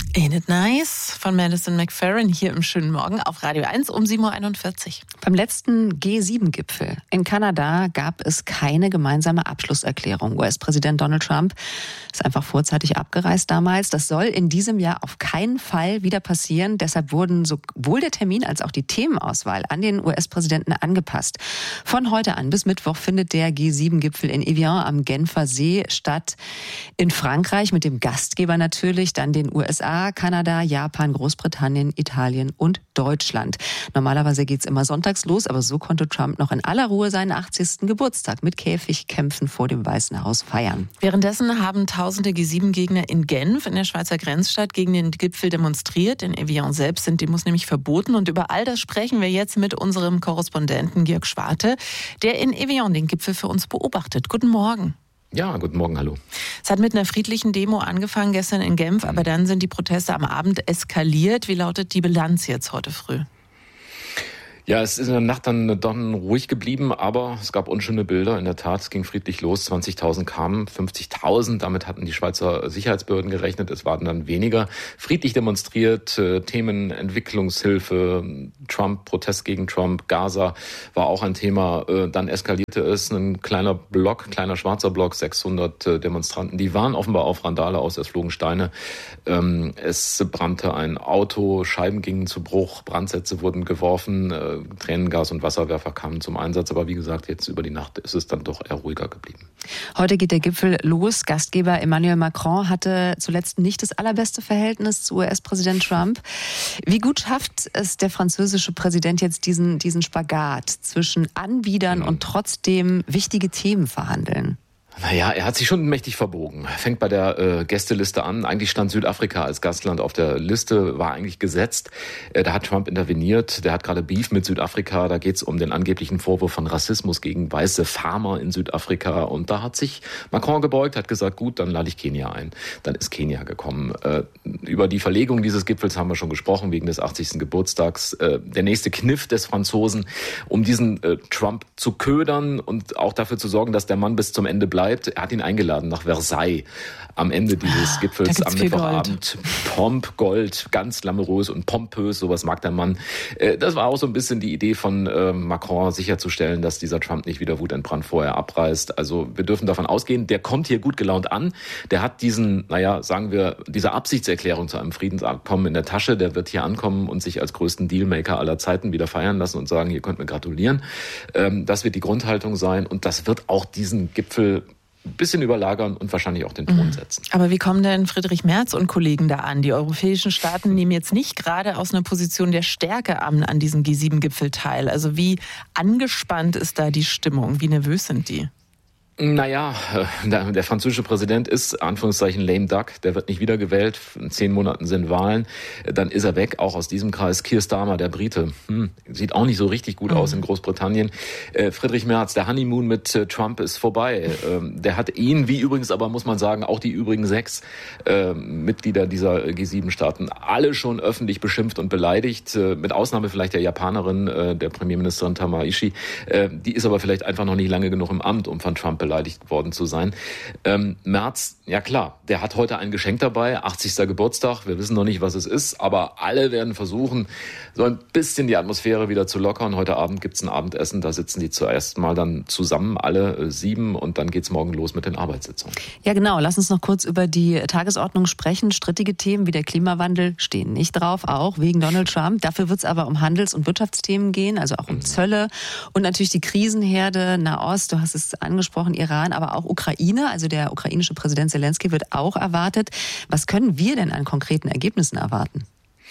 Ain't it nice von Madison McFerrin hier im schönen Morgen auf Radio 1 um 7.41 Uhr. Beim letzten G7-Gipfel in Kanada gab es keine gemeinsame Abschlusserklärung. US-Präsident Donald Trump ist einfach vorzeitig abgereist damals. Das soll in diesem Jahr auf keinen Fall wieder passieren. Deshalb wurden sowohl der Termin als auch die Themenauswahl an den US-Präsidenten angepasst. Von heute an bis Mittwoch findet der G7-Gipfel in Evian am Genfer See statt. In Frankreich mit dem Gastgeber natürlich, dann den USA, Kanada, Japan, Großbritannien, Italien und Deutschland. Normalerweise geht's immer sonntags los, aber so konnte Trump noch in aller Ruhe seinen 80. Geburtstag mit Käfigkämpfen vor dem Weißen Haus feiern. Währenddessen haben tausende G7-Gegner in Genf, in der Schweizer Grenzstadt, gegen den Gipfel demonstriert. In Evian selbst sind Demos nämlich verboten. Und über all das sprechen wir jetzt mit unserem Korrespondenten Georg Schwarte, der in Evian den Gipfel für uns beobachtet. Guten Morgen. Ja, guten Morgen, hallo. Es hat mit einer friedlichen Demo angefangen gestern in Genf, aber dann sind die Proteste am Abend eskaliert. Wie lautet die Bilanz jetzt heute früh? Ja, es ist in der Nacht dann ruhig geblieben, aber es gab unschöne Bilder. In der Tat, es ging friedlich los. 20.000 kamen, 50.000. Damit hatten die Schweizer Sicherheitsbehörden gerechnet. Es waren dann weniger. Friedlich demonstriert, Themen Entwicklungshilfe, Trump, Protest gegen Trump, Gaza war auch ein Thema. Dann eskalierte es. Ein kleiner schwarzer Block, 600 Demonstranten. Die waren offenbar auf Randale aus, es flogen Steine. Es brannte ein Auto, Scheiben gingen zu Bruch, Brandsätze wurden geworfen. Tränengas und Wasserwerfer kamen zum Einsatz. Aber wie gesagt, jetzt über die Nacht ist es dann doch eher ruhiger geblieben. Heute geht der Gipfel los. Gastgeber Emmanuel Macron hatte zuletzt nicht das allerbeste Verhältnis zu US-Präsident Trump. Wie gut schafft es der französische Präsident jetzt diesen Spagat zwischen Anbiedern und trotzdem wichtige Themen verhandeln? Naja, er hat sich schon mächtig verbogen. Er fängt bei der Gästeliste an. Eigentlich stand Südafrika als Gastland auf der Liste, war eigentlich gesetzt. Da hat Trump interveniert. Der hat gerade Beef mit Südafrika. Da geht es um den angeblichen Vorwurf von Rassismus gegen weiße Farmer in Südafrika. Und da hat sich Macron gebeugt, hat gesagt, gut, dann lade ich Kenia ein. Dann ist Kenia gekommen. Über die Verlegung dieses Gipfels haben wir schon gesprochen, wegen des 80. Geburtstags. Der nächste Kniff des Franzosen, um diesen Trump zu ködern und auch dafür zu sorgen, dass der Mann bis zum Ende bleibt. Er hat ihn eingeladen nach Versailles am Ende dieses Gipfels am Mittwochabend. Pomp, Gold, ganz glamourös und pompös, sowas mag der Mann. Das war auch so ein bisschen die Idee von Macron, sicherzustellen, dass dieser Trump nicht wieder wutentbrannt vorher abreist. Also wir dürfen davon ausgehen, der kommt hier gut gelaunt an. Der hat diese Absichtserklärung zu einem Friedensabkommen in der Tasche. Der wird hier ankommen und sich als größten Dealmaker aller Zeiten wieder feiern lassen und sagen, ihr könnt mir gratulieren. Das wird die Grundhaltung sein und das wird auch diesen Gipfel ein bisschen überlagern und wahrscheinlich auch den Ton setzen. Aber wie kommen denn Friedrich Merz und Kollegen da an? Die europäischen Staaten nehmen jetzt nicht gerade aus einer Position der Stärke an diesem G7-Gipfel teil. Also wie angespannt ist da die Stimmung? Wie nervös sind die? Naja, der französische Präsident ist, Anführungszeichen, lame duck. Der wird nicht wiedergewählt. In 10 Monaten sind Wahlen. Dann ist er weg, auch aus diesem Kreis. Keir Starmer, der Brite, sieht auch nicht so richtig gut aus in Großbritannien. Friedrich Merz, der Honeymoon mit Trump ist vorbei. Der hat ihn, wie übrigens aber, muss man sagen, auch die übrigen 6 Mitglieder dieser G7-Staaten, alle schon öffentlich beschimpft und beleidigt. Mit Ausnahme vielleicht der Japanerin, der Premierministerin Tamaishi. Die ist aber vielleicht einfach noch nicht lange genug im Amt, um von Trump beleidigt worden zu sein. Merz, ja klar, der hat heute ein Geschenk dabei, 80. Geburtstag, wir wissen noch nicht, was es ist, aber alle werden versuchen, so ein bisschen die Atmosphäre wieder zu lockern. Heute Abend gibt's ein Abendessen, da sitzen die zuerst mal dann zusammen, alle 7, und dann geht's morgen los mit den Arbeitssitzungen. Ja genau, lass uns noch kurz über die Tagesordnung sprechen. Strittige Themen wie der Klimawandel stehen nicht drauf, auch wegen Donald Trump. Dafür wird's aber um Handels- und Wirtschaftsthemen gehen, also auch um Zölle und natürlich die Krisenherde, Nahost, du hast es angesprochen, Iran, aber auch Ukraine. Also der ukrainische Präsident Zelensky wird auch erwartet. Was können wir denn an konkreten Ergebnissen erwarten?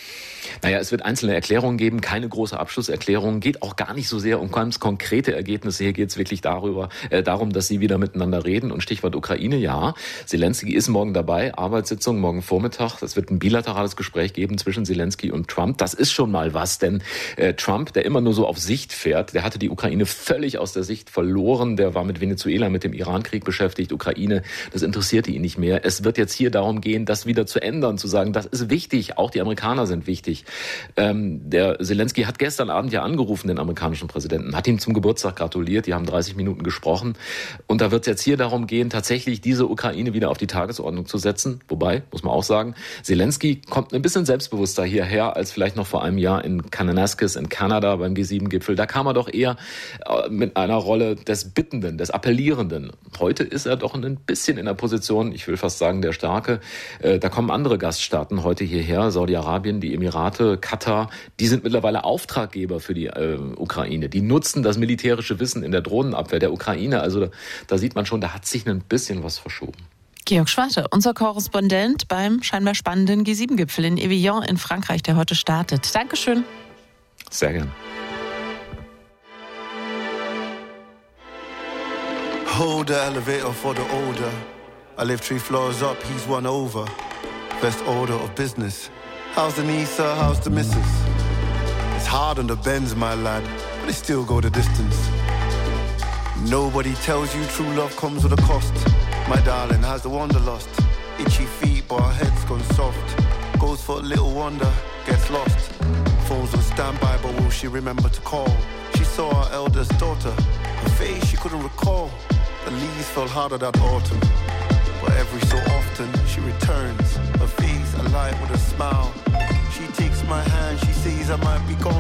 Naja, es wird einzelne Erklärungen geben, keine große Abschlusserklärung, geht auch gar nicht so sehr um ganz konkrete Ergebnisse. Hier geht es wirklich darum, dass sie wieder miteinander reden. Und Stichwort Ukraine, ja, Zelensky ist morgen dabei, Arbeitssitzung morgen Vormittag. Es wird ein bilaterales Gespräch geben zwischen Zelensky und Trump. Das ist schon mal was, denn Trump, der immer nur so auf Sicht fährt, der hatte die Ukraine völlig aus der Sicht verloren. Der war mit Venezuela, mit dem Irankrieg beschäftigt. Ukraine, das interessierte ihn nicht mehr. Es wird jetzt hier darum gehen, das wieder zu ändern, zu sagen, das ist wichtig, auch die Amerikaner sind wichtig. wichtig. Der Zelensky hat gestern Abend ja angerufen, den amerikanischen Präsidenten, hat ihm zum Geburtstag gratuliert, die haben 30 Minuten gesprochen. Und da wird es jetzt hier darum gehen, tatsächlich diese Ukraine wieder auf die Tagesordnung zu setzen. Wobei, muss man auch sagen, Zelensky kommt ein bisschen selbstbewusster hierher als vielleicht noch vor einem Jahr in Kananaskis in Kanada beim G7-Gipfel. Da kam er doch eher mit einer Rolle des Bittenden, des Appellierenden. Heute ist er doch ein bisschen in der Position, ich will fast sagen, der Starke. Da kommen andere Gaststaaten heute hierher, Saudi-Arabien, die Emirate, Katar. Die sind mittlerweile Auftraggeber für die Ukraine. Die nutzen das militärische Wissen in der Drohnenabwehr der Ukraine. Also da sieht man schon, da hat sich ein bisschen was verschoben. Georg Schwarte, unser Korrespondent beim scheinbar spannenden G7-Gipfel in Evian in Frankreich, der heute startet. Dankeschön. Sehr gern. Hold the elevator for the older. I live 3 floors up, he's 1 over. Best order of business. How's the niece, sir? How's the missus? It's hard on the Benz, my lad, but they still go the distance. Nobody tells you true love comes with a cost. My darling has the wanderlust. Itchy feet, but her head's gone soft. Goes for a little wonder, gets lost. Phone's on standby, but will she remember to call? She saw her eldest daughter. Her face she couldn't recall. The leaves fell harder that autumn. But every so often she returns, her face alight with a smile. She takes my hand, she says I might be gone